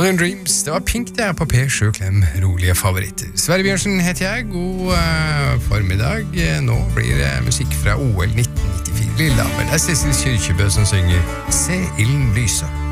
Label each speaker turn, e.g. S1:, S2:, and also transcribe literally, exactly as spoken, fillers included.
S1: Million Dreams, det var Pink det her på P sju Klem, rolige favoritter. Sverre Bjørnsen heter jeg, god uh, formiddag. Nå blir det musikk fra O L nitten nittifire. Lillehammer, det er Cecil Kyrkjebø som synger Se ilden lyse.